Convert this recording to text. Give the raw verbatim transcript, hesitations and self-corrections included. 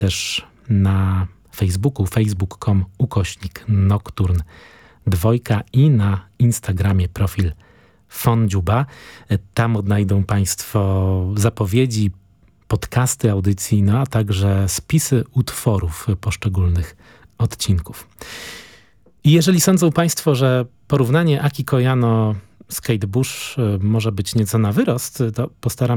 też na Facebooku, facebook kropka com ukośnik Nocturn dwojka i na Instagramie profil Fondziuba. Tam odnajdą Państwo zapowiedzi, podcasty audycji, no a także spisy utworów poszczególnych odcinków. I jeżeli sądzą Państwo, że porównanie Aki Koyano z Kate Bush może być nieco na wyrost, to postaram